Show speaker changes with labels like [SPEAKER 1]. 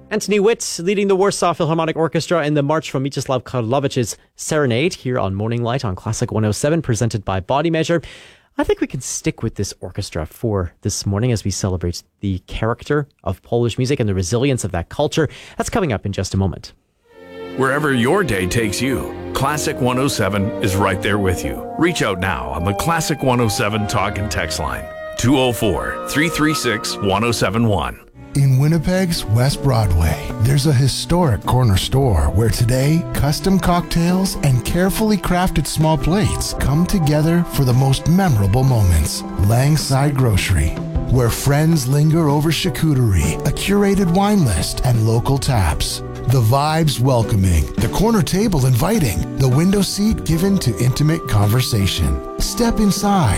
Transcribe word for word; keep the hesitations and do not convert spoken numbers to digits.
[SPEAKER 1] Anthony Witt leading the Warsaw Philharmonic Orchestra in the march from Mieczysław Karlowicz's Serenade here on Morning Light on Classic one oh seven, presented by Body Measure. I think we can stick with this orchestra for this morning as we celebrate the character of Polish music and the resilience of that culture. That's coming up in just a moment.
[SPEAKER 2] Wherever your day takes you, Classic one oh seven is right there with you. Reach out now on the Classic one oh seven talk and text line, two oh four, three three six, one oh seven one.
[SPEAKER 3] In Winnipeg's West Broadway, there's a historic corner store where today, custom cocktails and carefully crafted small plates come together for the most memorable moments. Langside Grocery, where friends linger over charcuterie, a curated wine list, and local taps. The vibes welcoming, the corner table inviting, the window seat given to intimate conversation. Step inside